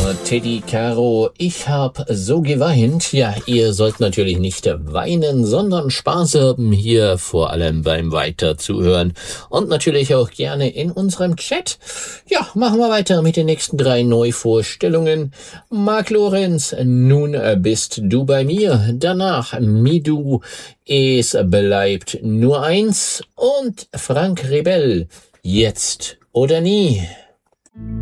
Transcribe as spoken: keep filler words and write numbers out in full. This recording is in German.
Teddy Caro, ich hab so geweint. Ja, ihr sollt natürlich nicht weinen, sondern Spaß haben hier, vor allem beim Weiterzuhören. Und natürlich auch gerne in unserem Chat. Ja, machen wir weiter mit den nächsten drei Neuvorstellungen. Marc Lorenz, nun bist du bei mir. Danach Midu, es bleibt nur eins. Und Frank Rebell, jetzt oder nie.